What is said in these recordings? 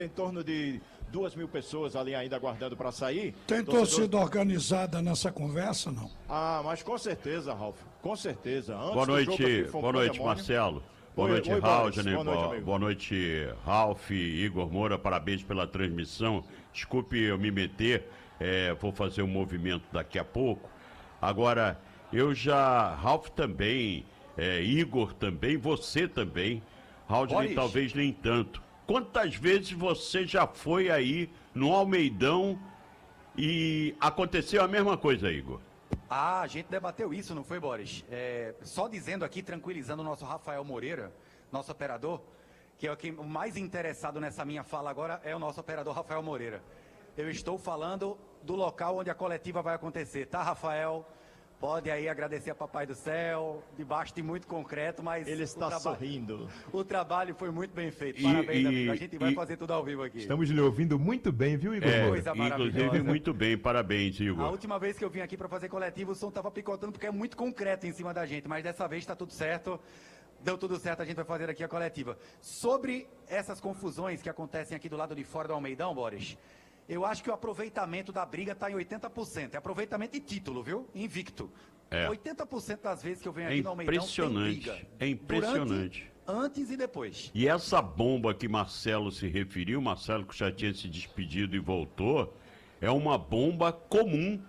em torno de 2.000 pessoas ali ainda aguardando para sair. Tem torcida organizada nessa conversa, não? Ah, mas com certeza, Ralf, com certeza. Antes boa do jogo aqui, boa noite, Marcelo. Boa noite, Raulney. Boa noite, Ralf, Igor Moura. Parabéns pela transmissão. Desculpe eu me meter, vou fazer um movimento daqui a pouco. Agora, Ralf também, Igor também, você também. Raulney talvez nem tanto. Quantas vezes você já foi aí no Almeidão e aconteceu a mesma coisa, Igor? Ah, a gente debateu isso, não foi, Boris? Só dizendo aqui, tranquilizando o nosso Rafael Moreira, nosso operador, que é o mais interessado nessa minha fala agora, é o nosso operador Rafael Moreira. Eu estou falando do local onde a coletiva vai acontecer, tá, Rafael? Pode aí agradecer a Papai do Céu, debaixo de muito concreto, mas... Ele está sorrindo. O trabalho foi muito bem feito. Parabéns, amigo. A gente vai fazer tudo ao vivo aqui. Estamos lhe ouvindo muito bem, viu, Igor? Coisa maravilhosa. Inclusive, muito bem. Parabéns, Igor. A última vez que eu vim aqui para fazer coletivo, o som estava picotando porque é muito concreto em cima da gente, mas dessa vez está tudo certo. Deu tudo certo, a gente vai fazer aqui a coletiva. Sobre essas confusões que acontecem aqui do lado de fora do Almeidão, Boris... Eu acho que o aproveitamento da briga está em 80%. É aproveitamento de título, viu? Invicto. 80% das vezes que eu venho aqui no Almeidão tem briga. É impressionante. Antes e depois. E essa bomba que Marcelo se referiu, Marcelo que já tinha se despedido e voltou, é uma bomba comum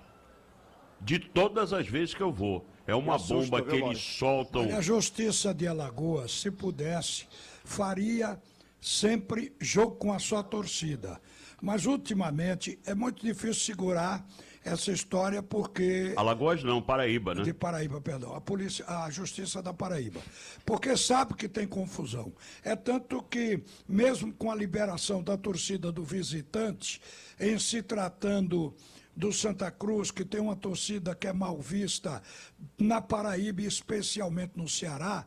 de todas as vezes que eu vou. É uma bomba que eles soltam. A Justiça de Alagoas, se pudesse, faria sempre jogo com a sua torcida. Mas, ultimamente, é muito difícil segurar essa história porque... Alagoas não, Paraíba, né? De Paraíba, perdão. A Justiça da Paraíba. Porque sabe que tem confusão. É tanto que, mesmo com a liberação da torcida do visitante, em se tratando do Santa Cruz, que tem uma torcida que é mal vista na Paraíba e especialmente no Ceará,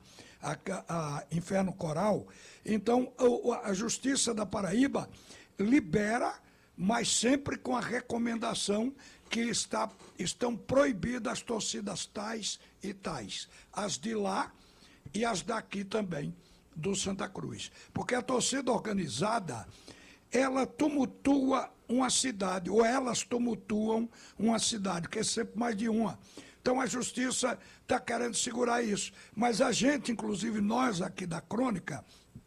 a Inferno Coral, então a Justiça da Paraíba libera, mas sempre com a recomendação que estão proibidas as torcidas tais e tais. As de lá e as daqui também, do Santa Cruz. Porque a torcida organizada, ela tumultua uma cidade, ou elas tumultuam uma cidade, que é sempre mais de uma. Então a Justiça está querendo segurar isso. Mas a gente, inclusive nós aqui da Crônica,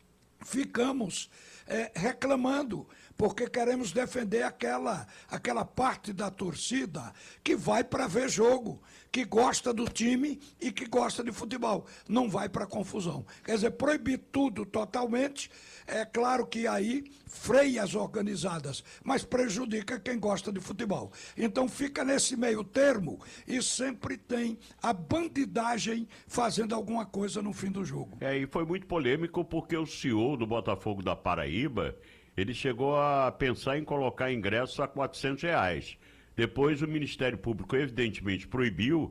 ficamos reclamando, porque queremos defender aquela parte da torcida que vai para ver jogo, que gosta do time e que gosta de futebol, não vai para confusão. Quer dizer, proibir tudo totalmente, é claro que aí freia as organizadas, mas prejudica quem gosta de futebol. Então fica nesse meio termo e sempre tem a bandidagem fazendo alguma coisa no fim do jogo. E foi muito polêmico porque o CEO do Botafogo da Paraíba, ele chegou a pensar em colocar ingresso a R$400. Depois o Ministério Público evidentemente proibiu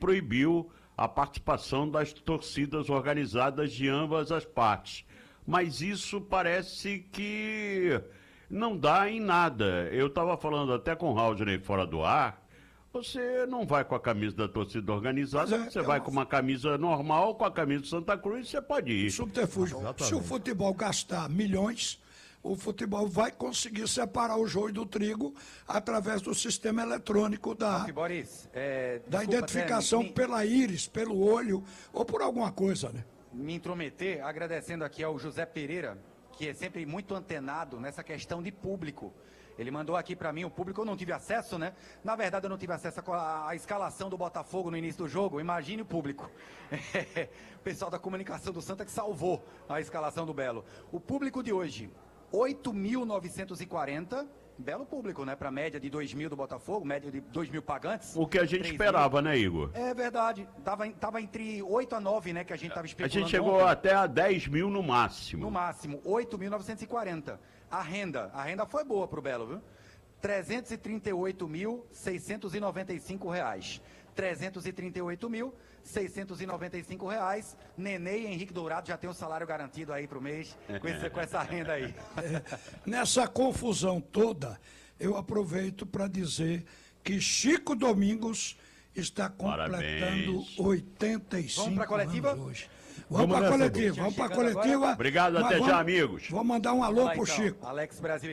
a participação das torcidas organizadas de ambas as partes. Mas isso parece que não dá em nada. Eu estava falando até com o Raulney fora do ar, você não vai com a camisa da torcida organizada, você vai com uma camisa normal, com a camisa do Santa Cruz, você pode ir. Subterfúgio. Se o futebol gastar milhões, o futebol vai conseguir separar o joio do trigo através do sistema eletrônico da identificação pela íris, pelo olho ou por alguma coisa, né? Me intrometer, agradecendo aqui ao José Pereira, que é sempre muito antenado nessa questão de público. Ele mandou aqui para mim, o público eu não tive acesso, né? Na verdade eu não tive acesso à escalação do Botafogo no início do jogo, imagine o público. O pessoal da comunicação do Santa que salvou a escalação do Belo. O público de hoje, 8.940, belo público, né? Para média de 2.000 do Botafogo, média de 2.000 pagantes. O que a gente esperava, né, Igor? É verdade. Tava entre 8 a 9, né? Que a gente estava especulando. A gente chegou ontem até a 10.000 no máximo. No máximo, 8.940. A renda foi boa pro Belo, viu? R$338.695. R$338.695. Nenê e Henrique Dourado já tem o salário garantido aí pro mês com essa renda aí. Nessa confusão toda, eu aproveito para dizer que Chico Domingos está completando 85 Vamos pra coletiva? anos hoje. Vamos para a nessa, coletiva, vamos para a coletiva. Obrigado, Mas até já, vamos- amigos. Vou mandar um alô Vamos lá, pro então. Chico. Alex Brasil